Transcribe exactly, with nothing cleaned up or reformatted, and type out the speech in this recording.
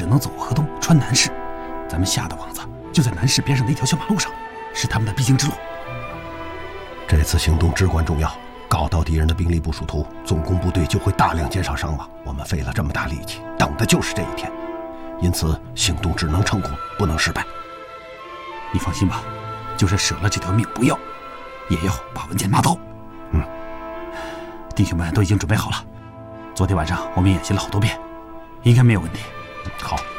能走河东，穿南市。咱们下的网子就在南市边上的一条小马路上，是他们的必经之路。 这次行动至关重要，搞到敌人的兵力部署图，总攻部队就会大量减少伤亡。我们费了这么大力气，等的就是这一天，因此行动只能成功，不能失败。 你放心吧，就是舍了这条命不要，也要把文件拿到。 嗯， 弟兄们都已经准备好了。昨天晚上我们演习了好多遍，应该没有问题。 好。